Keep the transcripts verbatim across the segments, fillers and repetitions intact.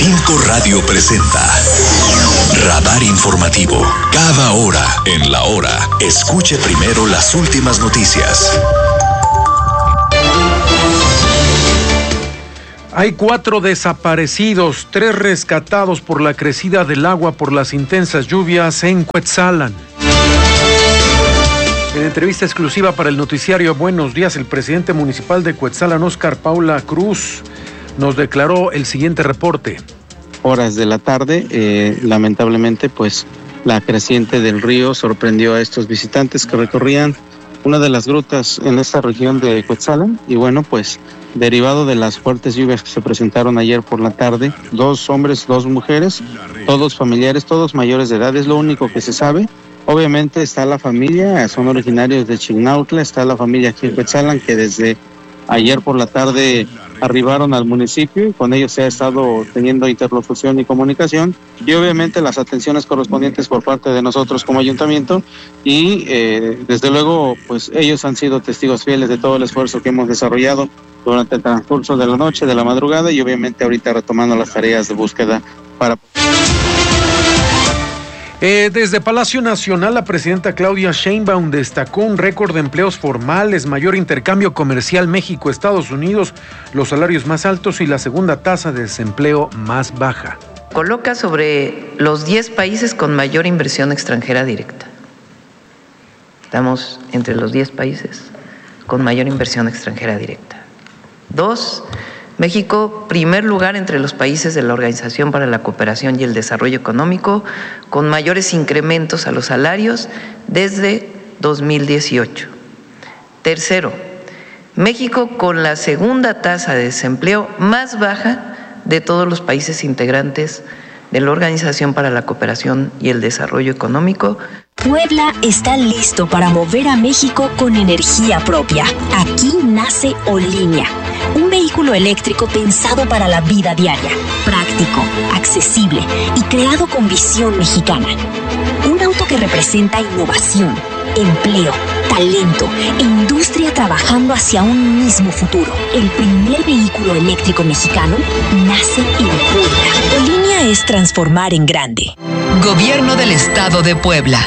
Cinco Radio presenta Radar Informativo. Cada hora en la hora, escuche primero las últimas noticias. Hay cuatro desaparecidos, tres rescatados por la crecida del agua por las intensas lluvias en Cuetzalan. En entrevista exclusiva para el noticiario Buenos Días, el presidente municipal de Cuetzalan, Óscar Paula Cruz, nos declaró el siguiente reporte. Horas de la tarde, eh, lamentablemente, pues la creciente del río sorprendió a estos visitantes que recorrían una de las grutas en esta región de Cuetzalan y bueno, pues derivado de las fuertes lluvias que se presentaron ayer por la tarde, dos hombres, dos mujeres, todos familiares, todos mayores de edad, es lo único que se sabe. Obviamente está la familia, son originarios de Chignautla, está la familia aquí en Cuetzalan que desde ayer por la tarde arribaron al municipio y con ellos se ha estado teniendo interlocución y comunicación y obviamente las atenciones correspondientes por parte de nosotros como ayuntamiento y eh, desde luego pues ellos han sido testigos fieles de todo el esfuerzo que hemos desarrollado durante el transcurso de la noche, de la madrugada y obviamente ahorita retomando las tareas de búsqueda para... Eh, desde Palacio Nacional, la presidenta Claudia Sheinbaum destacó un récord de empleos formales, mayor intercambio comercial México-Estados Unidos, los salarios más altos y la segunda tasa de desempleo más baja. Coloca sobre los diez países con mayor inversión extranjera directa. Estamos entre los diez países con mayor inversión extranjera directa. Dos, México, primer lugar entre los países de la Organización para la Cooperación y el Desarrollo Económico, con mayores incrementos a los salarios desde dos mil dieciocho. Tercero, México con la segunda tasa de desempleo más baja de todos los países integrantes de la Organización para la Cooperación y el Desarrollo Económico. Puebla está listo para mover a México con energía propia. Aquí nace Olínea, un vehículo eléctrico pensado para la vida diaria, práctico, accesible y creado con visión mexicana. Un auto que representa innovación, empleo, talento e industria trabajando hacia un mismo futuro. El primer vehículo eléctrico mexicano nace en Puebla. Olínea es transformar en grande. Gobierno del Estado de Puebla.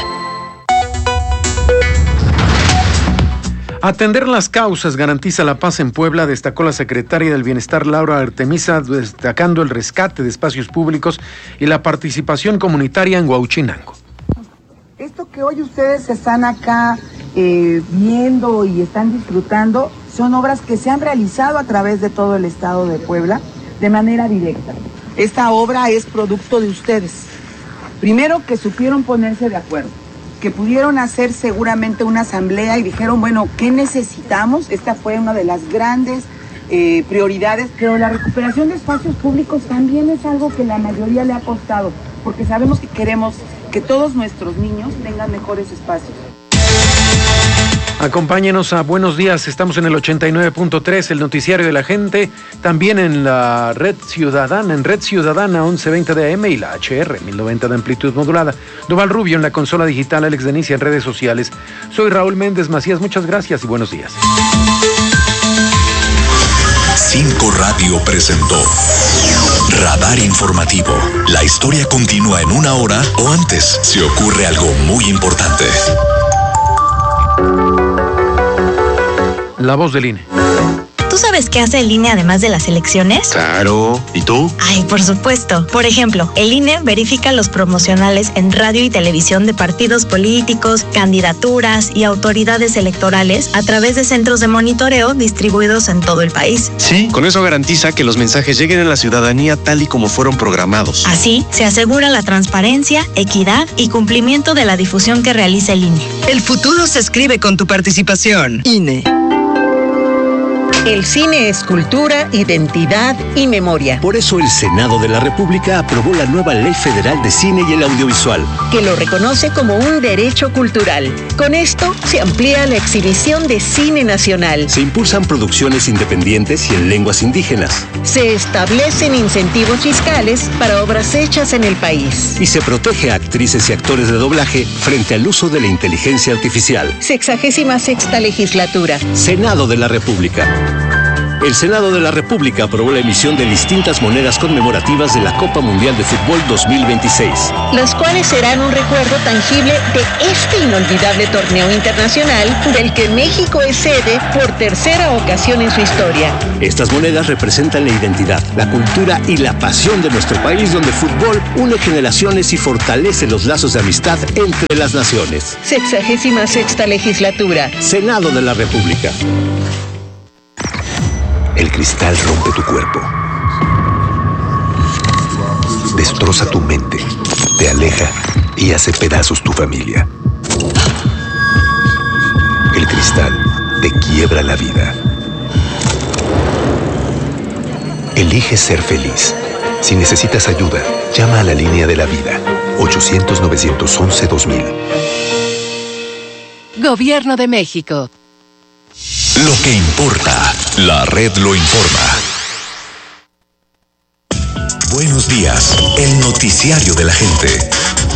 Atender las causas garantiza la paz en Puebla, destacó la secretaria del Bienestar Laura Artemisa, destacando el rescate de espacios públicos y la participación comunitaria en Huauchinango. Esto que hoy ustedes están acá eh, viendo y están disfrutando son obras que se han realizado a través de todo el estado de Puebla de manera directa. Esta obra es producto de ustedes. Primero, que supieron ponerse de acuerdo, que pudieron hacer seguramente una asamblea y dijeron, bueno, ¿qué necesitamos? Esta fue una de las grandes eh, prioridades, pero la recuperación de espacios públicos también es algo que la mayoría le ha costado, porque sabemos que queremos que todos nuestros niños tengan mejores espacios. Acompáñenos a Buenos Días, estamos en el ochenta y nueve punto tres, el noticiario de la gente, también en la Red Ciudadana, en Red Ciudadana once veinte de A M y la H R mil noventa de amplitud modulada. Duval Rubio en la consola digital, Alex Denicia en redes sociales. Soy Raúl Méndez Macías, muchas gracias y buenos días. Cinco Radio presentó Radar Informativo. La historia continúa en una hora o antes, si ocurre algo muy importante. La voz del I N E. ¿Tú sabes qué hace el I N E además de las elecciones? Claro. ¿Y tú? Ay, por supuesto. Por ejemplo, el I N E verifica los promocionales en radio y televisión de partidos políticos, candidaturas y autoridades electorales a través de centros de monitoreo distribuidos en todo el país. Sí, con eso garantiza que los mensajes lleguen a la ciudadanía tal y como fueron programados. Así, se asegura la transparencia, equidad y cumplimiento de la difusión que realiza el I N E. El futuro se escribe con tu participación. I N E. El cine es cultura, identidad y memoria. Por eso el Senado de la República aprobó la nueva Ley Federal de Cine y el Audiovisual, que lo reconoce como un derecho cultural. Con esto se amplía la exhibición de cine nacional. Se impulsan producciones independientes y en lenguas indígenas. Se establecen incentivos fiscales para obras hechas en el país. Y se protege a actrices y actores de doblaje frente al uso de la inteligencia artificial. Sexagésima sexta legislatura. Senado de la República. El Senado de la República aprobó la emisión de distintas monedas conmemorativas de la Copa Mundial de Fútbol dos mil veintiséis. Las cuales serán un recuerdo tangible de este inolvidable torneo internacional del que México es sede por tercera ocasión en su historia. Estas monedas representan la identidad, la cultura y la pasión de nuestro país, donde el fútbol une generaciones y fortalece los lazos de amistad entre las naciones. Sexagésima sexta legislatura. Senado de la República. El cristal rompe tu cuerpo, destroza tu mente, te aleja y hace pedazos tu familia. El cristal te quiebra la vida. Elige ser feliz. Si necesitas ayuda, llama a la línea de la vida, ochocientos, nueve once, dos mil. Gobierno de México. Lo que importa, la red lo informa. Buenos días, el noticiario de la gente.